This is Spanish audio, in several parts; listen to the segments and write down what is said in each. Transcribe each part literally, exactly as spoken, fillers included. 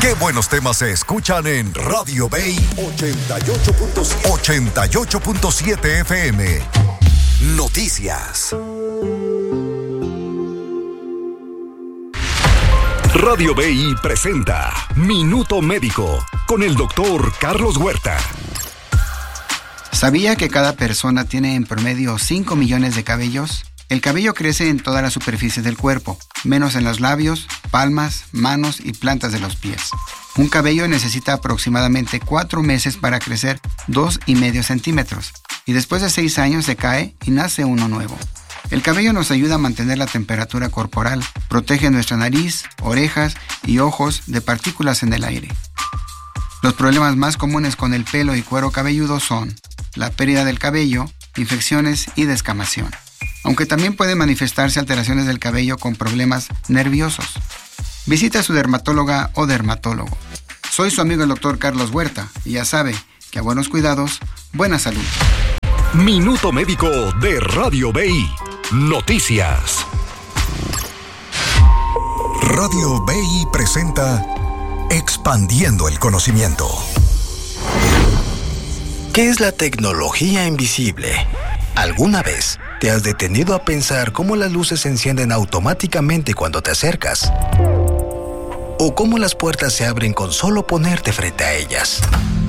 Qué buenos temas se escuchan en Radio Bay ochenta y ocho punto siete. ochenta y ocho punto siete F M. Noticias. Radio Bay presenta Minuto Médico con el doctor Carlos Huerta. ¿Sabía que cada persona tiene en promedio cinco millones de cabellos? El cabello crece en todas las superficies del cuerpo, menos en los labios, palmas, manos y plantas de los pies. Un cabello necesita aproximadamente cuatro meses para crecer dos y medio centímetros, y después de seis años se cae y nace uno nuevo. El cabello nos ayuda a mantener la temperatura corporal, protege nuestra nariz, orejas y ojos de partículas en el aire. Los problemas más comunes con el pelo y cuero cabelludo son la pérdida del cabello, infecciones y descamación, aunque también pueden manifestarse alteraciones del cabello con problemas nerviosos. Visita a su dermatóloga o dermatólogo. Soy su amigo el doctor Carlos Huerta y ya sabe que a buenos cuidados, buena salud. Minuto Médico de Radio Bay. Noticias. Radio Bay presenta Expandiendo el Conocimiento. ¿Qué es la tecnología invisible? ¿Alguna vez te has detenido a pensar cómo las luces se encienden automáticamente cuando te acercas? ¿O cómo las puertas se abren con solo ponerte frente a ellas?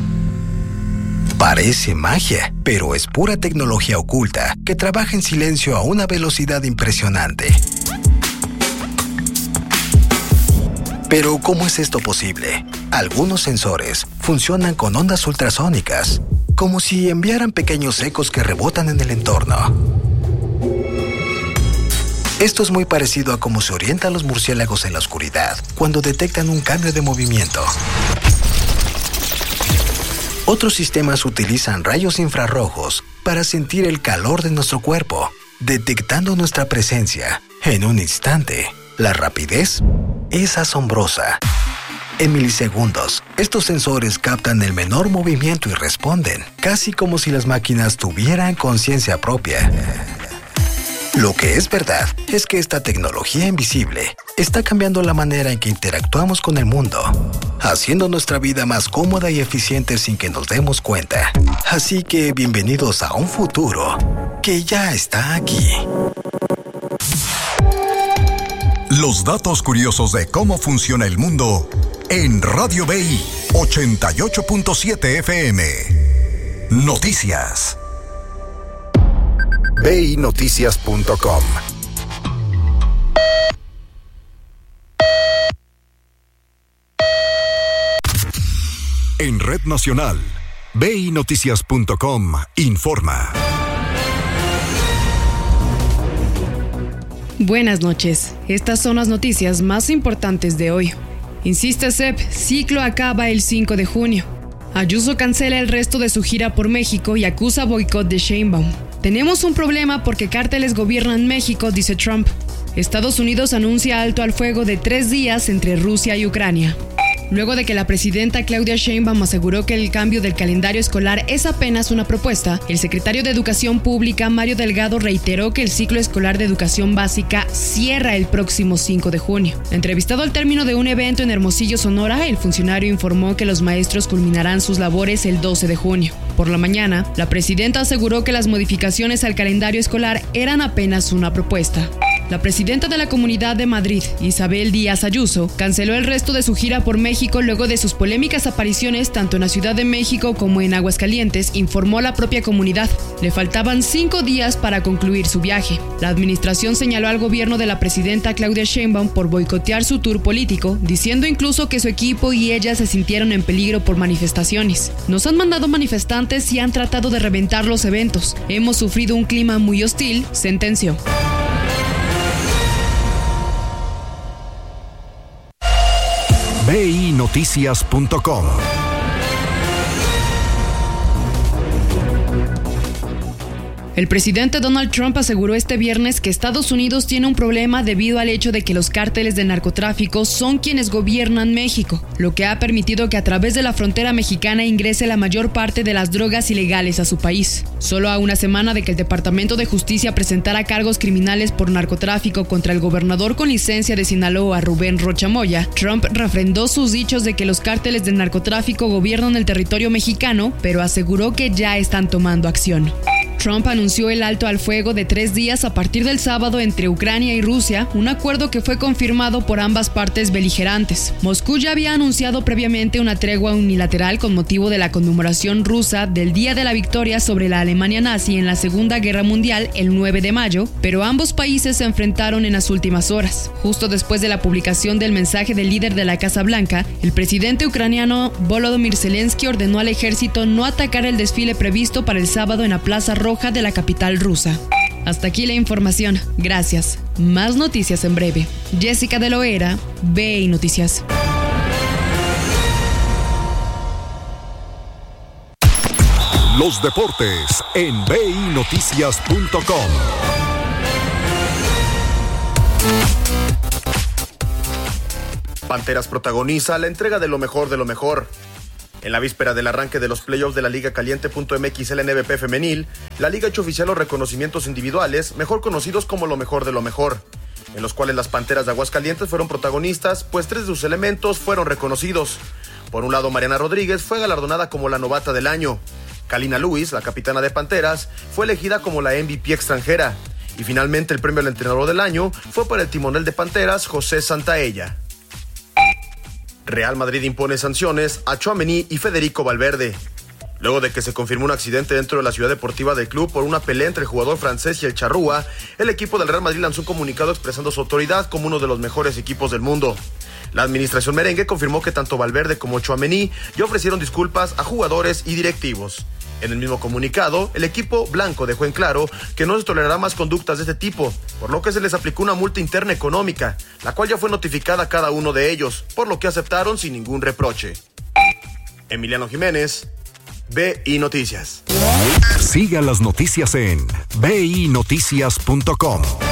Parece magia, pero es pura tecnología oculta que trabaja en silencio a una velocidad impresionante. Pero ¿cómo es esto posible? Algunos sensores funcionan con ondas ultrasónicas, como si enviaran pequeños ecos que rebotan en el entorno. Esto es muy parecido a cómo se orientan los murciélagos en la oscuridad cuando detectan un cambio de movimiento. Otros sistemas utilizan rayos infrarrojos para sentir el calor de nuestro cuerpo, detectando nuestra presencia en un instante. La rapidez es asombrosa. En milisegundos, estos sensores captan el menor movimiento y responden, casi como si las máquinas tuvieran conciencia propia. Lo que es verdad es que esta tecnología invisible está cambiando la manera en que interactuamos con el mundo, haciendo nuestra vida más cómoda y eficiente sin que nos demos cuenta. Así que bienvenidos a un futuro que ya está aquí. Los datos curiosos de cómo funciona el mundo en Radio Bay ochenta y ocho punto siete F M. Noticias. bay noticias punto com. En Red Nacional, bay noticias punto com informa. Buenas noches. Estas son las noticias más importantes de hoy. Insiste C E P, ciclo acaba el cinco de junio. Ayuso cancela el resto de su gira por México y acusa boicot de Sheinbaum. Tenemos un problema porque cárteles gobiernan México, dice Trump. Estados Unidos anuncia alto al fuego de tres días entre Rusia y Ucrania. Luego de que la presidenta Claudia Sheinbaum aseguró que el cambio del calendario escolar es apenas una propuesta, el secretario de Educación Pública, Mario Delgado, reiteró que el ciclo escolar de educación básica cierra el próximo cinco de junio. Entrevistado al término de un evento en Hermosillo, Sonora, el funcionario informó que los maestros culminarán sus labores el doce de junio. Por la mañana, la presidenta aseguró que las modificaciones al calendario escolar eran apenas una propuesta. La presidenta de la Comunidad de Madrid, Isabel Díaz Ayuso, canceló el resto de su gira por México luego de sus polémicas apariciones tanto en la Ciudad de México como en Aguascalientes, informó la propia comunidad. Le faltaban cinco días para concluir su viaje. La administración señaló al gobierno de la presidenta Claudia Sheinbaum por boicotear su tour político, diciendo incluso que su equipo y ella se sintieron en peligro por manifestaciones. Nos han mandado manifestantes y han tratado de reventar los eventos. Hemos sufrido un clima muy hostil, sentenció. bay noticias punto com. El presidente Donald Trump aseguró este viernes que Estados Unidos tiene un problema debido al hecho de que los cárteles de narcotráfico son quienes gobiernan México, lo que ha permitido que a través de la frontera mexicana ingrese la mayor parte de las drogas ilegales a su país. Solo a una semana de que el Departamento de Justicia presentara cargos criminales por narcotráfico contra el gobernador con licencia de Sinaloa, Rubén Rocha Moya, Trump refrendó sus dichos de que los cárteles de narcotráfico gobiernan el territorio mexicano, pero aseguró que ya están tomando acción. Trump anunció el alto al fuego de tres días a partir del sábado entre Ucrania y Rusia, un acuerdo que fue confirmado por ambas partes beligerantes. Moscú ya había anunciado previamente una tregua unilateral con motivo de la conmemoración rusa del Día de la Victoria sobre la Alemania nazi en la Segunda Guerra Mundial el nueve de mayo, pero ambos países se enfrentaron en las últimas horas. Justo después de la publicación del mensaje del líder de la Casa Blanca, el presidente ucraniano Volodymyr Zelensky ordenó al ejército no atacar el desfile previsto para el sábado en la Plaza Roja de la capital rusa. Hasta aquí la información. Gracias. Más noticias en breve. Jessica de Loera, B I Noticias. Los deportes en B I Noticias punto com. Panteras protagoniza la entrega de lo mejor de lo mejor. En la víspera del arranque de los playoffs de la Liga Caliente punto M X L N B P femenil, la liga ha hecho oficial los reconocimientos individuales, mejor conocidos como lo mejor de lo mejor, en los cuales las Panteras de Aguascalientes fueron protagonistas, pues tres de sus elementos fueron reconocidos. Por un lado, Mariana Rodríguez fue galardonada como la novata del año. Kalina Lewis, la capitana de Panteras, fue elegida como la M V P extranjera. Y finalmente el premio al entrenador del año fue para el timonel de Panteras, José Santaella. Real Madrid impone sanciones a Tchouaméni y Federico Valverde. Luego de que se confirmó un accidente dentro de la ciudad deportiva del club por una pelea entre el jugador francés y el charrúa, el equipo del Real Madrid lanzó un comunicado expresando su autoridad como uno de los mejores equipos del mundo. La administración merengue confirmó que tanto Valverde como Tchouaméni ya ofrecieron disculpas a jugadores y directivos. En el mismo comunicado, el equipo blanco dejó en claro que no se tolerará más conductas de este tipo, por lo que se les aplicó una multa interna económica, la cual ya fue notificada a cada uno de ellos, por lo que aceptaron sin ningún reproche. Emiliano Jiménez, B I Noticias. Siga las noticias en B I Noticias punto com.